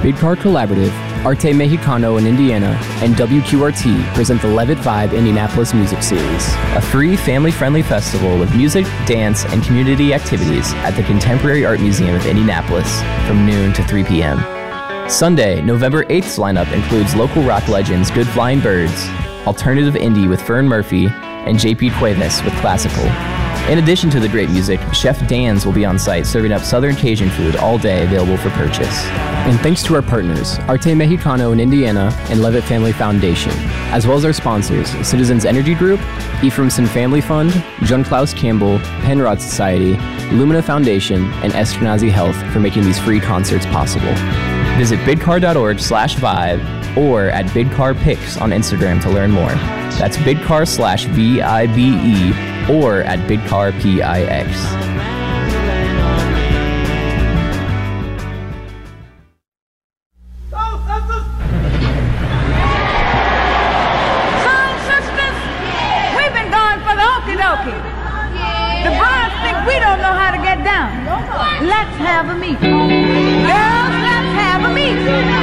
Bidcar Collaborative, Arte Mexicano in Indiana, and WQRT present the Levitt Vibe Indianapolis Music Series, a free family-friendly festival with music, dance, and community activities at the Contemporary Art Museum of Indianapolis from noon to 3 p.m. Sunday, November 8th's lineup includes local rock legends Good Flying Birds, alternative indie with Fern Murphy, and JP Cuevas with classical. In addition to the great music, Chef Dan's will be on site serving up Southern Cajun food all day, available for purchase. And thanks to our partners, Arte Mexicano in Indiana and Levitt Family Foundation, as well as our sponsors, Citizens Energy Group, Ephraimson Family Fund, John Klaus Campbell, Penrod Society, Lumina Foundation, and Eskenazi Health for making these free concerts possible. Visit bidcar.org/vibe or at bidcarpics on Instagram to learn more. That's bidcar/VIBE or at bidcarpix. Son, sisters, we've been going for the okie dokie. The brides think we don't know how to get down. Let's have a meeting. Girls, let's have a meeting.